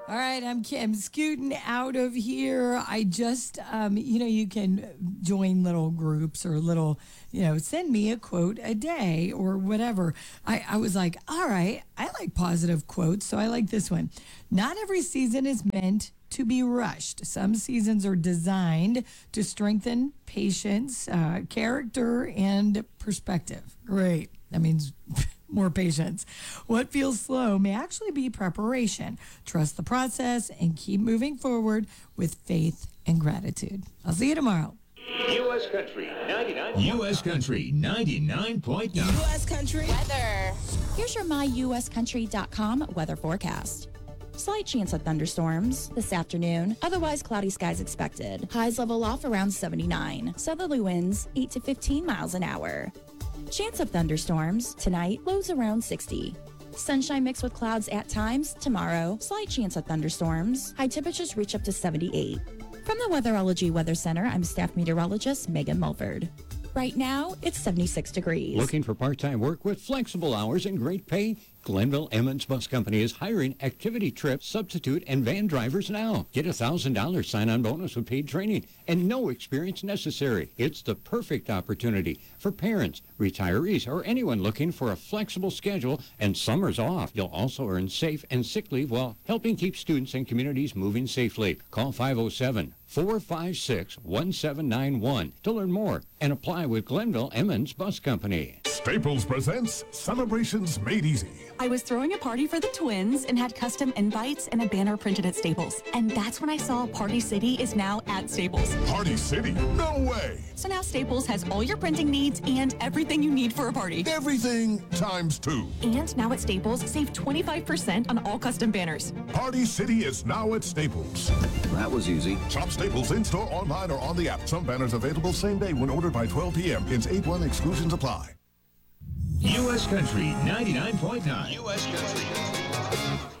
All right, I'm Kim, scooting out of here. I just, you can join little groups or little, send me a quote a day or whatever. I was like, all right, I like positive quotes, so I like this one. Not every season is meant to be rushed. Some seasons are designed to strengthen patience, character, and perspective. Great. That means more patience. What feels slow may actually be preparation. Trust the process and keep moving forward with faith and gratitude. I'll see you tomorrow. U.S. Country 99. U.S. Country 99.9. U.S. Country weather. Here's your myuscountry.com weather forecast. Slight chance of thunderstorms this afternoon. Otherwise, cloudy skies expected. Highs level off around 79. Southerly winds 8 to 15 miles an hour. Chance of thunderstorms tonight, lows around 60. Sunshine mixed with clouds at times tomorrow. Slight chance of thunderstorms. High temperatures reach up to 78. From the Weatherology Weather Center, I'm staff meteorologist Megan Mulford. Right now, it's 76 degrees. Looking for part-time work with flexible hours and great pay? Glenville Emmons Bus Company is hiring activity trip, substitute, and van drivers now. Get a $1,000 sign-on bonus with paid training and no experience necessary. It's the perfect opportunity for parents, retirees, or anyone looking for a flexible schedule and summers off. You'll also earn safe and sick leave while helping keep students and communities moving safely. Call 507-456-1791 to learn more and apply with Glenville Emmons Bus Company. Staples presents Celebrations Made Easy. I was throwing a party for the twins and had custom invites and a banner printed at Staples. And that's when I saw Party City is now at Staples. Party City? No way! So now Staples has all your printing needs and everything you need for a party. Everything times 2. And now at Staples, save 25% on all custom banners. Party City is now at Staples. That was easy. Shop Staples in-store, online, or on the app. Some banners available same day when ordered by 12 p.m. Hence 8-1 exclusions apply. U.S. Country 99.9. U.S. Country.